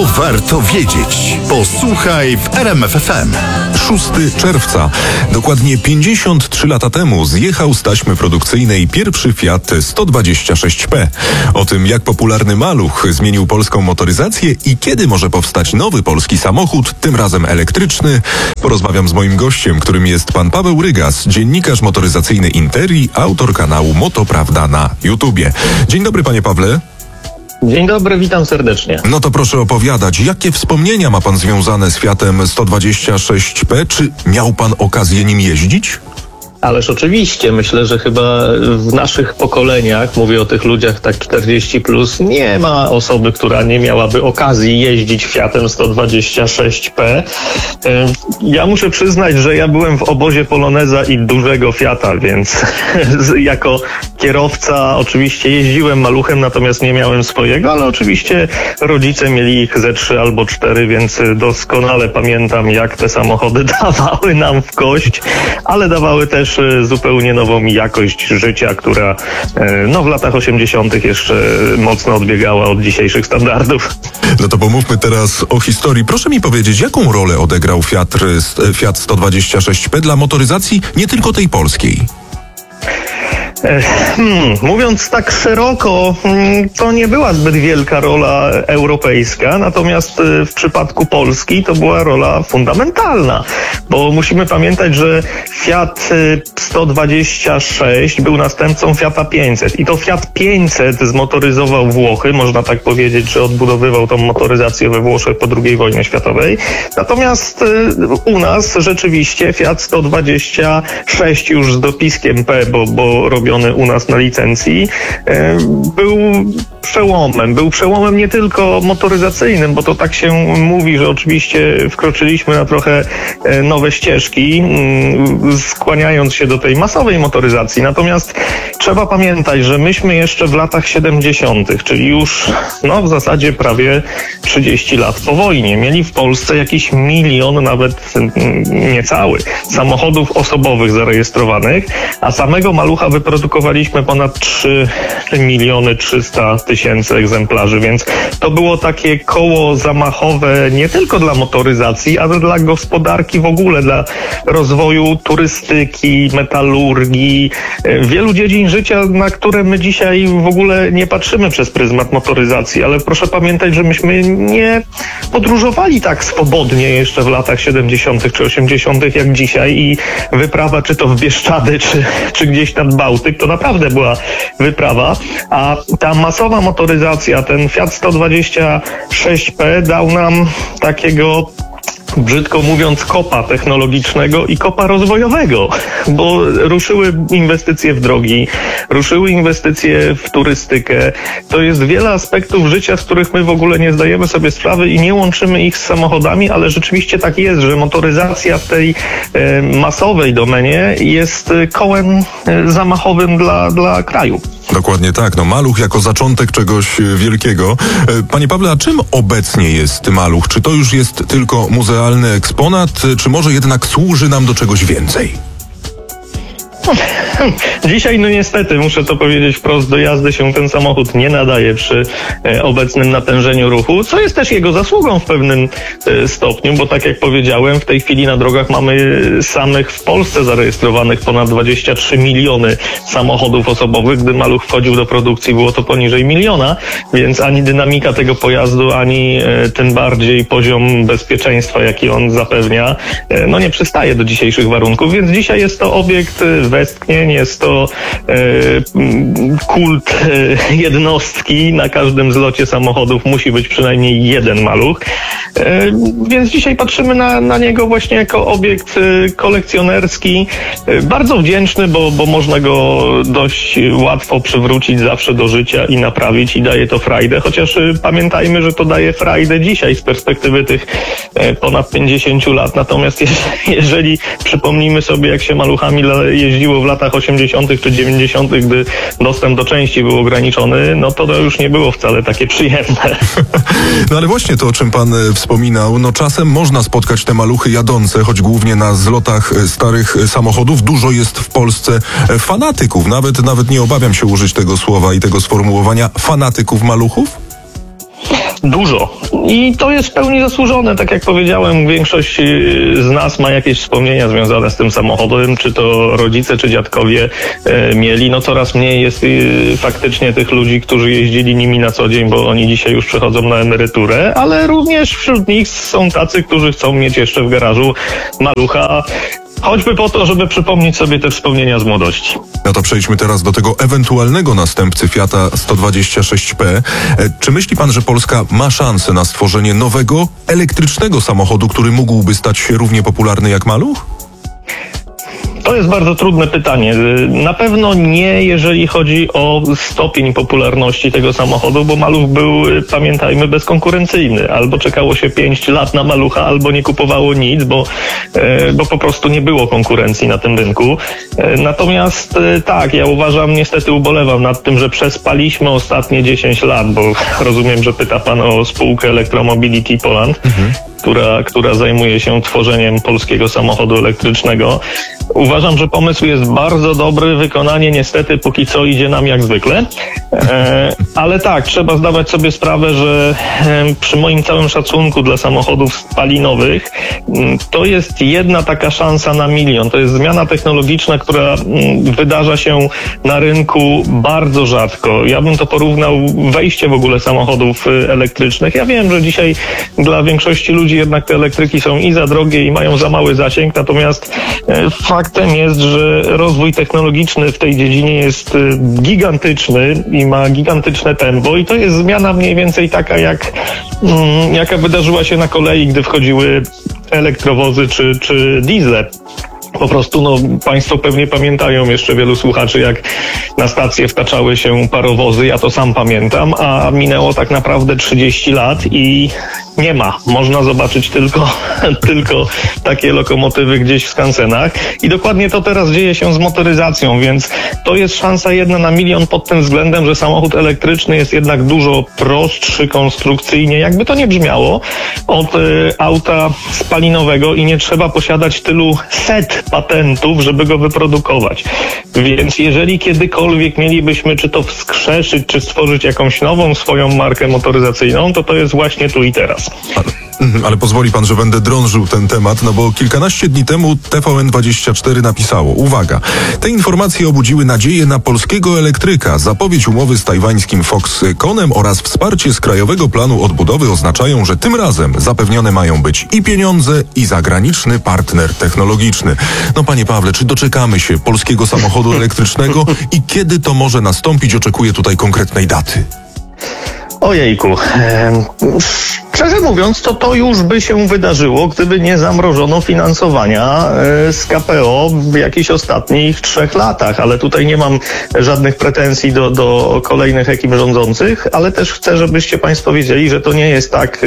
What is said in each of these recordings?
warto wiedzieć. Posłuchaj w RMF FM. 6 czerwca. Dokładnie 53 lata temu zjechał z taśmy produkcyjnej pierwszy Fiat 126P. O tym, jak popularny maluch zmienił polską motoryzację i kiedy może powstać nowy polski samochód, tym razem elektryczny, porozmawiam z moim gościem, którym jest pan Paweł Rygas, dziennikarz motoryzacyjny Interi, autor kanału Motoprawda na YouTubie. Dzień dobry, panie Pawle. Dzień dobry, witam serdecznie. No to proszę opowiadać, jakie wspomnienia ma pan związane z Fiatem 126P? Czy miał pan okazję nim jeździć? Ależ oczywiście, myślę, że chyba w naszych pokoleniach, mówię o tych ludziach tak 40+, nie ma osoby, która nie miałaby okazji jeździć Fiatem 126P. Ja muszę przyznać, że ja byłem w obozie Poloneza i dużego Fiata, więc jako kierowca oczywiście jeździłem maluchem, natomiast nie miałem swojego, ale oczywiście rodzice mieli ich ze 3 albo 4, więc doskonale pamiętam, jak te samochody dawały nam w kość, ale dawały też zupełnie nową jakość życia, która w latach 80. jeszcze mocno odbiegała od dzisiejszych standardów. No to pomówmy teraz o historii. Proszę mi powiedzieć, jaką rolę odegrał Fiat 126P dla motoryzacji nie tylko tej polskiej? Mówiąc tak szeroko, to nie była zbyt wielka rola europejska, natomiast w przypadku Polski to była rola fundamentalna, bo musimy pamiętać, że Fiat 126 był następcą Fiata 500 i to Fiat 500 zmotoryzował Włochy, można tak powiedzieć, że odbudowywał tą motoryzację we Włoszech po II wojnie światowej, natomiast u nas rzeczywiście Fiat 126 już z dopiskiem P, bo robiony u nas na licencji, był przełomem nie tylko motoryzacyjnym, bo to tak się mówi, że oczywiście wkroczyliśmy na trochę nowe ścieżki, skłaniając się do tej masowej motoryzacji. Natomiast trzeba pamiętać, że myśmy jeszcze w latach 70., czyli już w zasadzie prawie 30 lat po wojnie, mieli w Polsce jakiś 1 milion, nawet niecały, samochodów osobowych zarejestrowanych, a samego malucha wyprodukowaliśmy ponad 3 300 000 egzemplarzy, więc to było takie koło zamachowe nie tylko dla motoryzacji, ale dla gospodarki w ogóle, dla rozwoju turystyki, metalurgii, wielu dziedzin życia, na które my dzisiaj w ogóle nie patrzymy przez pryzmat motoryzacji, ale proszę pamiętać, że myśmy nie podróżowali tak swobodnie jeszcze w latach 70. czy 80. jak dzisiaj i wyprawa, czy to w Bieszczady, czy gdzieś nad Bałtyk, to naprawdę była wyprawa, a ta masowa motoryzacja, ten Fiat 126P dał nam takiego, brzydko mówiąc, kopa technologicznego i kopa rozwojowego, bo ruszyły inwestycje w drogi, ruszyły inwestycje w turystykę. To jest wiele aspektów życia, z których my w ogóle nie zdajemy sobie sprawy i nie łączymy ich z samochodami, ale rzeczywiście tak jest, że motoryzacja w tej masowej domenie jest kołem zamachowym dla kraju. Dokładnie tak. Maluch jako zaczątek czegoś wielkiego. Panie Pawle, a czym obecnie jest maluch? Czy to już jest tylko muzealny eksponat, czy może jednak służy nam do czegoś więcej? Dzisiaj, niestety, muszę to powiedzieć wprost, do jazdy się ten samochód nie nadaje przy obecnym natężeniu ruchu, co jest też jego zasługą w pewnym stopniu, bo tak jak powiedziałem, w tej chwili na drogach mamy samych w Polsce zarejestrowanych ponad 23 miliony samochodów osobowych. Gdy maluch wchodził do produkcji, było to poniżej 1 miliona, więc ani dynamika tego pojazdu, ani tym bardziej poziom bezpieczeństwa, jaki on zapewnia, nie przystaje do dzisiejszych warunków, więc dzisiaj jest to obiekt westchnień, jest to kult jednostki. Na każdym zlocie samochodów musi być przynajmniej jeden maluch. Więc dzisiaj patrzymy na niego właśnie jako obiekt kolekcjonerski. Bardzo wdzięczny, bo można go dość łatwo przywrócić zawsze do życia i naprawić i daje to frajdę. Chociaż pamiętajmy, że to daje frajdę dzisiaj z perspektywy tych ponad 50 lat. Natomiast jeżeli przypomnimy sobie, jak się maluchami jeździło w latach 80. czy 90., gdy dostęp do części był ograniczony, to już nie było wcale takie przyjemne. Ale właśnie to, o czym pan wspominał, czasem można spotkać te maluchy jadące, choć głównie na zlotach starych samochodów. Dużo jest w Polsce fanatyków. Nawet nie obawiam się użyć tego słowa i tego sformułowania, fanatyków maluchów. Dużo. I to jest w pełni zasłużone. Tak jak powiedziałem, większość z nas ma jakieś wspomnienia związane z tym samochodem, czy to rodzice, czy dziadkowie mieli. No coraz mniej jest faktycznie tych ludzi, którzy jeździli nimi na co dzień, bo oni dzisiaj już przechodzą na emeryturę, ale również wśród nich są tacy, którzy chcą mieć jeszcze w garażu malucha, choćby po to, żeby przypomnieć sobie te wspomnienia z młodości. No to przejdźmy teraz do tego ewentualnego następcy Fiata 126P. Czy myśli pan, że Polska ma szansę na stworzenie nowego, elektrycznego samochodu, który mógłby stać się równie popularny jak maluch? To jest bardzo trudne pytanie. Na pewno nie, jeżeli chodzi o stopień popularności tego samochodu, bo maluch był, pamiętajmy, bezkonkurencyjny. Albo czekało się 5 lat na malucha, albo nie kupowało nic, bo po prostu nie było konkurencji na tym rynku. Natomiast tak, ja uważam, niestety ubolewam nad tym, że przespaliśmy ostatnie 10 lat, bo rozumiem, że pyta pan o spółkę Electromobility Poland. Która zajmuje się tworzeniem polskiego samochodu elektrycznego. Uważam, że pomysł jest bardzo dobry, wykonanie niestety póki co idzie nam jak zwykle, ale tak, trzeba zdawać sobie sprawę, że przy moim całym szacunku dla samochodów spalinowych to jest jedna taka szansa na milion. To jest zmiana technologiczna, która wydarza się na rynku bardzo rzadko. Ja bym to porównał wejście w ogóle samochodów elektrycznych. Ja wiem, że dzisiaj dla większości ludzi jednak te elektryki są i za drogie i mają za mały zasięg, natomiast faktem jest, że rozwój technologiczny w tej dziedzinie jest gigantyczny i ma gigantyczne tempo i to jest zmiana mniej więcej taka jaka wydarzyła się na kolei, gdy wchodziły elektrowozy czy diesle. Po prostu, państwo pewnie pamiętają, jeszcze wielu słuchaczy, jak na stację wtaczały się parowozy, ja to sam pamiętam, a minęło tak naprawdę 30 lat i nie ma. Można zobaczyć tylko takie lokomotywy gdzieś w skansenach i dokładnie to teraz dzieje się z motoryzacją, więc to jest szansa 1 na milion pod tym względem, że samochód elektryczny jest jednak dużo prostszy konstrukcyjnie, jakby to nie brzmiało, od auta spalinowego i nie trzeba posiadać tylu set patentów, żeby go wyprodukować. Więc jeżeli kiedykolwiek mielibyśmy czy to wskrzeszyć, czy stworzyć jakąś nową swoją markę motoryzacyjną, to jest właśnie tu i teraz. Ale pozwoli pan, że będę drążył ten temat, bo kilkanaście dni temu TVN24 napisało, uwaga, te informacje obudziły nadzieję na polskiego elektryka. Zapowiedź umowy z tajwańskim Foxconnem oraz wsparcie z Krajowego Planu Odbudowy oznaczają, że tym razem zapewnione mają być i pieniądze, i zagraniczny partner technologiczny. Panie Pawle, czy doczekamy się polskiego samochodu elektrycznego i kiedy to może nastąpić? Oczekuję tutaj konkretnej daty. Ojejku, szczerze mówiąc, to już by się wydarzyło, gdyby nie zamrożono finansowania z KPO w jakichś ostatnich 3 latach, ale tutaj nie mam żadnych pretensji do kolejnych ekip rządzących, ale też chcę, żebyście państwo wiedzieli, że to nie jest tak,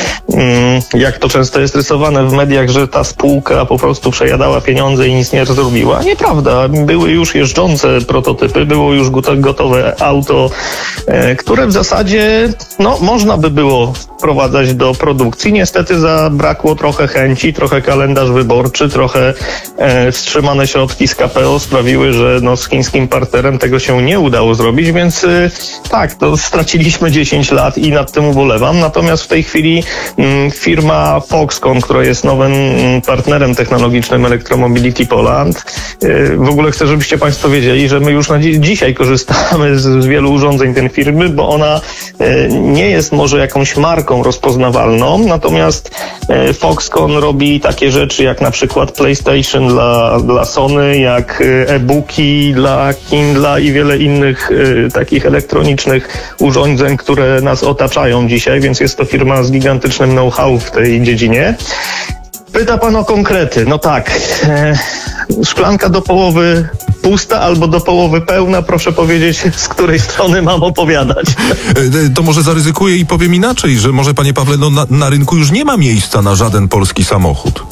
jak to często jest rysowane w mediach, że ta spółka po prostu przejadała pieniądze i nic nie zrobiła. Nieprawda. Były już jeżdżące prototypy, było już gotowe auto, które w zasadzie można by było wprowadzać do produkcji. Niestety zabrakło trochę chęci, trochę kalendarz wyborczy, trochę wstrzymane środki z KPO sprawiły, że z chińskim partnerem tego się nie udało zrobić, więc tak, to straciliśmy 10 lat i nad tym ubolewam. Natomiast w tej chwili firma Foxconn, która jest nowym partnerem technologicznym Electromobility Poland, w ogóle chcę, żebyście państwo wiedzieli, że my już na dzisiaj korzystamy z wielu urządzeń tej firmy, bo ona nie jest może jakąś marką rozpoznawalną, natomiast Foxconn robi takie rzeczy jak na przykład PlayStation dla Sony, jak e-booki dla Kindla i wiele innych takich elektronicznych urządzeń, które nas otaczają dzisiaj, więc jest to firma z gigantycznym know-how w tej dziedzinie. Pyta pan o konkrety. Tak, szklanka do połowy pusta albo do połowy pełna, proszę powiedzieć, z której strony mam opowiadać. To może zaryzykuję i powiem inaczej, że może, panie Pawle, na rynku już nie ma miejsca na żaden polski samochód.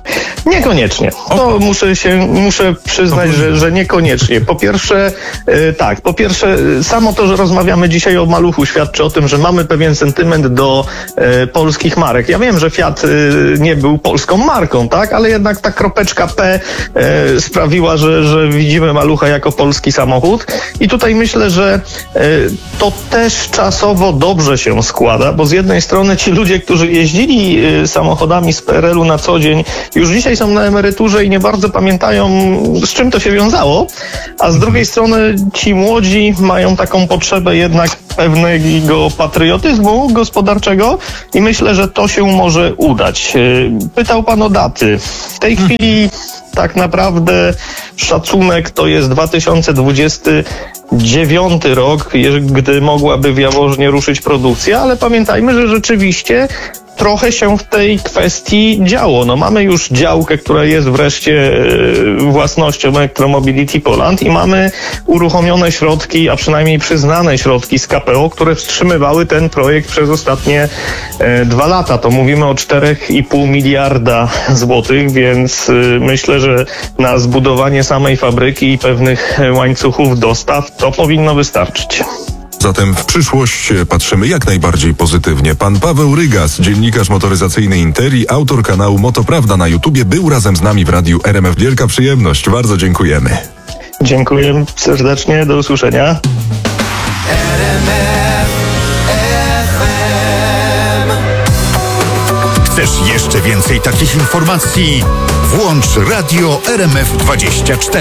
Niekoniecznie. To muszę przyznać, że niekoniecznie. Po pierwsze, samo to, że rozmawiamy dzisiaj o Maluchu, świadczy o tym, że mamy pewien sentyment do polskich marek. Ja wiem, że Fiat nie był polską marką, tak? Ale jednak ta kropeczka P sprawiła, że widzimy Malucha jako polski samochód. I tutaj myślę, że to też czasowo dobrze się składa, bo z jednej strony ci ludzie, którzy jeździli samochodami z PRL-u na co dzień, już dzisiaj są na emeryturze i nie bardzo pamiętają, z czym to się wiązało, a z drugiej strony ci młodzi mają taką potrzebę jednak pewnego patriotyzmu gospodarczego i myślę, że to się może udać. Pytał pan o daty. W tej chwili tak naprawdę szacunek to jest 2029 rok, gdy mogłaby w Jaworznie ruszyć produkcja, ale pamiętajmy, że rzeczywiście trochę się w tej kwestii działo. No mamy już działkę, która jest wreszcie własnością Electromobility Poland i mamy uruchomione środki, a przynajmniej przyznane środki z KPO, które wstrzymywały ten projekt przez ostatnie 2 lata. To mówimy o 4,5 miliarda złotych, więc myślę, że na zbudowanie samej fabryki i pewnych łańcuchów dostaw to powinno wystarczyć. Zatem w przyszłość patrzymy jak najbardziej pozytywnie. Pan Paweł Rygas, dziennikarz motoryzacyjny Interi, autor kanału Motoprawda na YouTubie, był razem z nami w radiu RMF. Wielka przyjemność. Bardzo dziękujemy. Dziękuję serdecznie. Do usłyszenia. Chcesz jeszcze więcej takich informacji? Włącz Radio RMF 24.